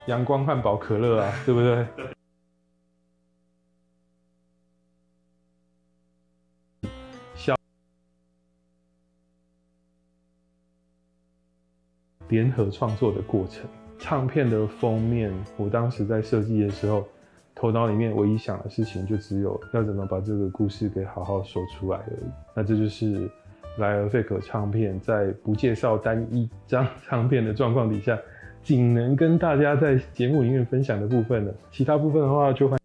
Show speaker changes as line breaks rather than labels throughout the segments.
阳光汉堡可乐啊，对不对？联合创作的过程，唱片的封面，我当时在设计的时候，头脑里面唯一想的事情就只有要怎么把这个故事给好好说出来而已。那这就是莱尔费可唱片在不介绍单一张唱片的状况底下，仅能跟大家在节目里面分享的部分了。其他部分的话就换。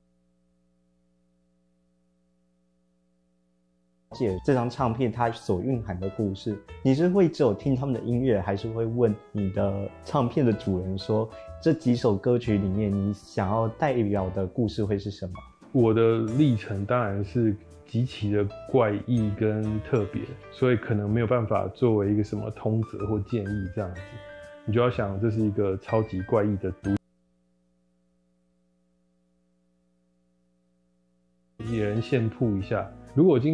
解这张唱片它所蕴含的故事，你是会只有听他们的音乐，还是会问你的唱片的主人说，这几首歌曲里面你想要代表的故事会是什么？
我的历程当然是极其的怪异跟特别，所以可能没有办法作为一个什么通则或建议这样子。你就要想，这是一个超级怪异的野人现铺一下。如果今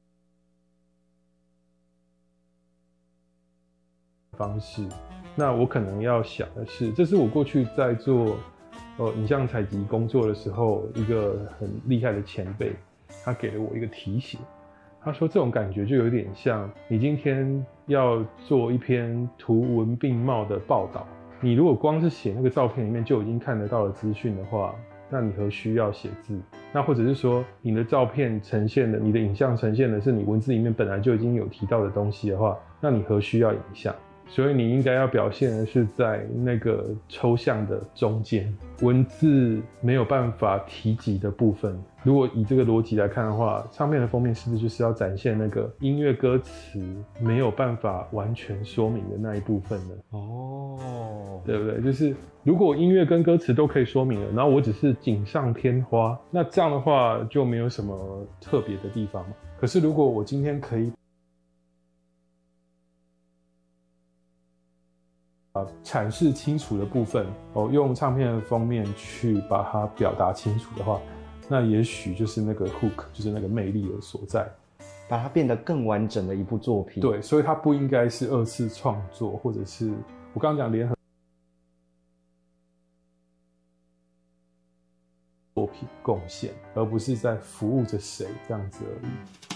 方式，那我可能要想的是，这是我过去在做影像采集工作的时候，一个很厉害的前辈，他给了我一个提醒。他说这种感觉就有点像你今天要做一篇图文并茂的报道，你如果光是写那个照片里面就已经看得到的资讯的话，那你何须要写字？那或者是说你的照片呈现的，你的影像呈现的是你文字里面本来就已经有提到的东西的话，那你何须要影像？所以你应该要表现的是在那个抽象的中间，文字没有办法提及的部分。如果以这个逻辑来看的话，唱片的封面是不是就是要展现那个音乐歌词没有办法完全说明的那一部分呢？哦，对不对？就是如果音乐跟歌词都可以说明了，然后我只是锦上添花，那这样的话就没有什么特别的地方嘛。可是如果我今天可以阐释清楚的部分用唱片的封面去把它表达清楚的话，那也许就是那个 hook， 就是那个魅力的所在，
把它变得更完整的一部作品。
对，所以它不应该是二次创作，或者是我刚刚讲联合作品贡献，而不是在服务着谁这样子而已。